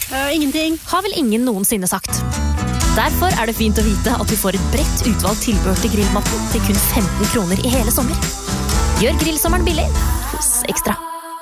Ingenting. Har vel ingen noensinne sagt. Derfor det fint å vite at du får et bredt utvalgt tilbehør til grillmatten til kun 15 kroner i hele sommer. Gjør grillsommeren billig hos Ekstra.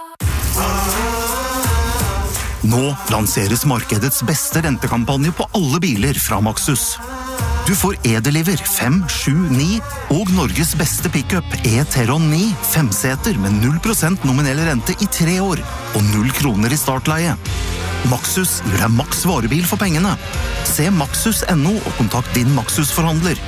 Nå lanseres markedets beste rentekampanje på alle biler fra Maxus. Du får E-Deliver 5, 7, 9 og Norges beste pickup E-Teron 9 5-seter med 0% nominell rente i 3 år og 0 kroner i startleie. Maxus gir deg maks varebil for pengene. Se Maxus.no og kontakt din Maxus-forhandler.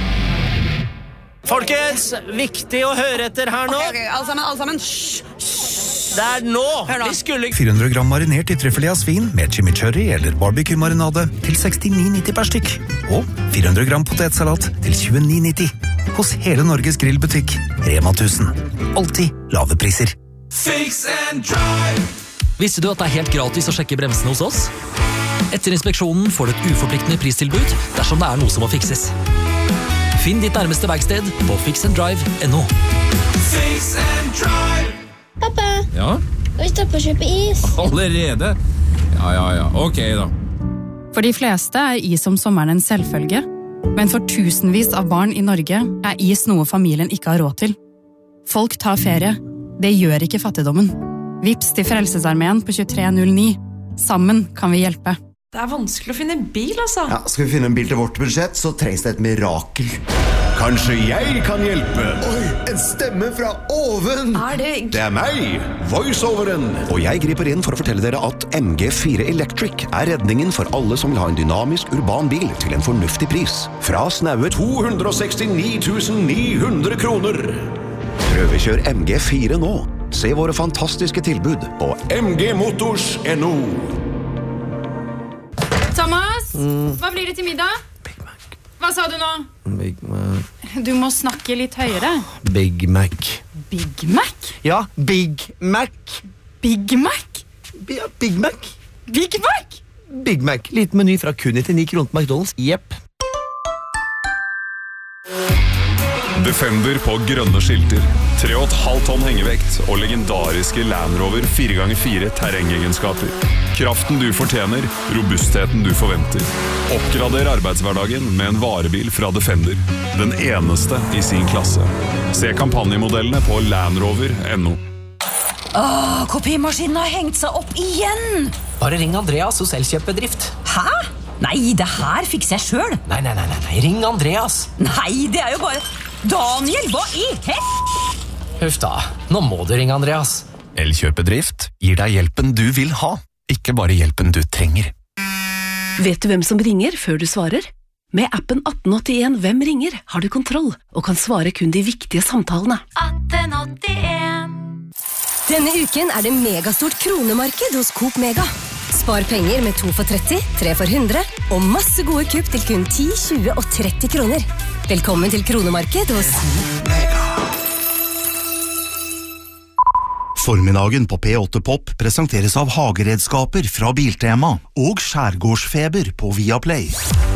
Folkens, viktig å høre etter her nå. Ok, alle sammen. Det nå. Vi skulle 400 gram marinert i trüffel av svin med chimichurri eller barbecue-marinade til 69,90 per stykk. Og 400 gram potetsalat til 29,90. Hos hele Norges grillbutikk, Rema 1000. Alltid lave priser. Fix and drive. Visste du at det helt gratis å sjekke bremsene hos oss? Etter inspeksjonen får du et uforpliktende pristilbud dersom det noe som må fikses. Finn ditt nærmeste verksted på fixanddrive.no. Fix and drive. Pappa, Ja? vi står på å kjøpe is. Allerede? Ja. Ok da. For de fleste is om sommeren en selvfølge, men for tusenvis av barn i Norge is noe familien ikke har råd til. Folk tar ferie. Det gjør ikke fattigdommen. Vips til Frelsesarmeen på 2309. Sammen kan vi hjelpe. Det vanskelig å finne en bil, altså. Ja, skal vi finne en bil til vårt budsjett, så trengs det et mirakel. Kanskje jeg kan hjelpe? Oi, en stemme fra oven! Det meg, voiceoveren. Og jeg griper inn for å fortelle dere at MG4 Electric redningen for alle som vil ha en dynamisk urban bil til en fornuftig pris. Fra snaue 269 900 kroner. Prøvekjør MG4 nå. Se våre fantastiske tilbud på mgmotors.no. Thomas, hva blir det til middag? Big Mac. Hva sa du nå? Big Mac. Du må snakke litt høyere. Big Mac. Big Mac? Ja, Big Mac. Big Mac? Ja, Big Mac. Big Mac? Big Mac. Litt meny fra kun 99 kroner på McDonald's. Jepp. Defender på grønne skilter, 3,5 tonn hengevekt og legendariske Land Rover 4x4 terrengegenskaper. Kraften du fortjener, robustheten du forventer. Oppgrader arbeidshverdagen med en varebil fra Defender. Den eneste i sin klasse. Se kampanjemodellene på landrover.no. Kopimaskinen har hengt seg opp igjen! Bare ring Andreas hos Elkjøpbedrift. Hæ? Nei, det her fikser jeg selv. Nei, ring Andreas. Nei, det jo bare... Daniel, hva i Huff da, nå må du ringe Andreas. Elkjøpbedrift gir deg hjelpen du vil ha, ikke bare hjelpen du trenger. Vet du hvem som ringer før du svarer? Med appen 1881 Hvem ringer har du kontroll og kan svare kun de viktige samtalene. 1881. Denne uken det megastort kronemarked hos Coop Mega. Spar penger med 2 for 30, 3 for 100 og masse gode kupp til kun 10, 20 og 30 kroner. Velkommen til kronemarked hos Formiddagen på P8 Pop presenteres av hageredskaper fra Biltema og skjærgårdsfeber på Viaplay.